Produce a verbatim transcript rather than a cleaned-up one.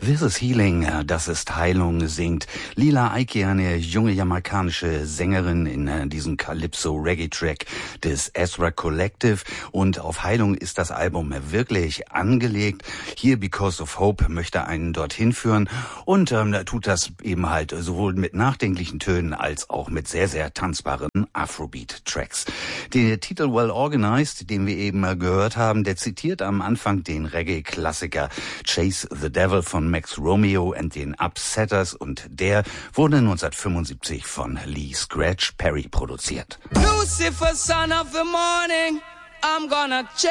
This is Healing, das ist Heilung, singt Lila Ike, eine junge jamaikanische Sängerin in diesem Calypso-Reggae-Track des Ezra Collective. Und auf Heilung ist das Album wirklich angelegt. Hier Because of Hope möchte einen dorthin führen und ähm, tut das eben halt sowohl mit nachdenklichen Tönen als auch mit sehr, sehr tanzbaren Afrobeat-Tracks. Der Titel Well Organized, den wir eben gehört haben, der zitiert am Anfang den Reggae-Klassiker Chase the Devil von Max Romeo and den Upsetters und der wurde neunzehnhundertfünfundsiebzig von Lee Scratch Perry produziert. Lucifer, son of the morning, I'm gonna